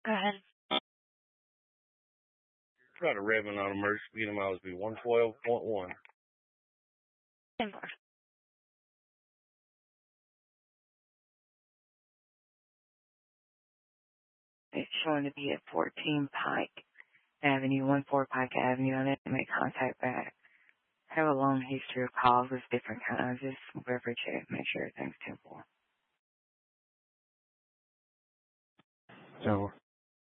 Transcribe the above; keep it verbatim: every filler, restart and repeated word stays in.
Go ahead. Try to Redmond on emergency speed of miles be one twelve point one. ten four. It's showing to be at fourteen Pike Avenue, one four Pike Avenue. I need to make contact back. Have a long history of calls with different kinds. Just beverage check, make sure everything's ten four. ten four.